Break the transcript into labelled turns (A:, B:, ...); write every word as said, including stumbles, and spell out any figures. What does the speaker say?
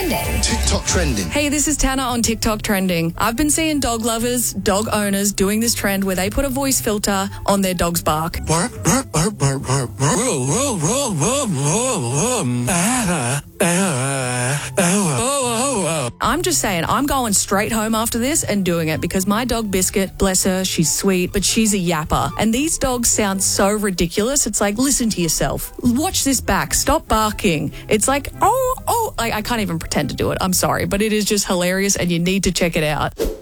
A: Trending.
B: TikTok trending.
C: Hey, this is Tana on TikTok Trending. I've been seeing dog lovers, dog owners doing this trend where they put a voice filter on their dog's bark. I'm just saying, I'm going straight home after this and doing it because my dog Biscuit, bless her, she's sweet, but she's a yapper. And these dogs sound so ridiculous. It's like, listen to yourself. Watch this back. Stop barking. It's like, oh, oh, I, I can't even pretend to do it. I'm sorry, but it is just hilarious and you need to check it out.